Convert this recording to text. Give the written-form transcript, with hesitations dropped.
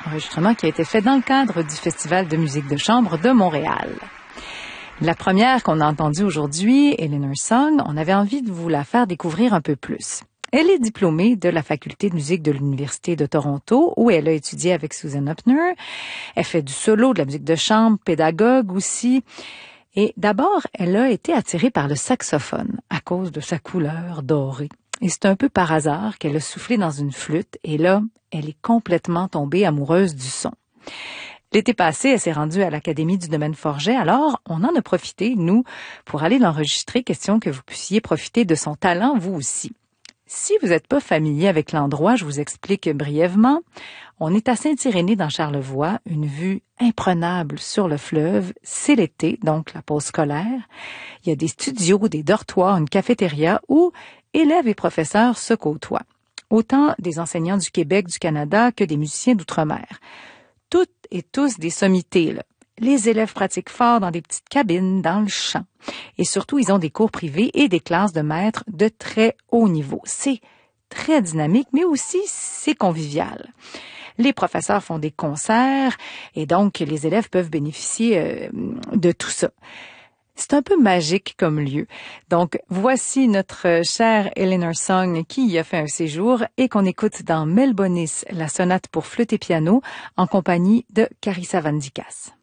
enregistrement qui a été fait dans le cadre du Festival de musique de chambre de Montréal. La première qu'on a entendue aujourd'hui, Eleanor Song, on avait envie de vous la faire découvrir un peu plus. Elle est diplômée de la faculté de musique de l'Université de Toronto, où elle a étudié avec Susan Upner. Elle fait du solo, de la musique de chambre, pédagogue aussi. Et d'abord, elle a été attirée par le saxophone à cause de sa couleur dorée. Et c'est un peu par hasard qu'elle a soufflé dans une flûte et là, elle est complètement tombée amoureuse du son. L'été passé, elle s'est rendue à l'Académie du domaine Forget, alors on en a profité, nous, pour aller l'enregistrer, question que vous puissiez profiter de son talent, vous aussi. Si vous n'êtes pas familier avec l'endroit, je vous explique brièvement. On est à Saint-Irénée dans Charlevoix, une vue imprenable sur le fleuve. C'est l'été, donc la pause scolaire. Il y a des studios, des dortoirs, une cafétéria où élèves et professeurs se côtoient. Autant des enseignants du Québec, du Canada que des musiciens d'outre-mer. Toutes et tous des sommités, là. Les élèves pratiquent fort dans des petites cabines, dans le champ. Et surtout, ils ont des cours privés et des classes de maîtres de très haut niveau. C'est très dynamique, mais aussi c'est convivial. Les professeurs font des concerts et donc les élèves peuvent bénéficier de tout ça. C'est un peu magique comme lieu. Donc, voici notre chère Eleanor Song qui y a fait un séjour et qu'on écoute dans Melbonis, la sonate pour flûte et piano, en compagnie de Carissa Van Dykas.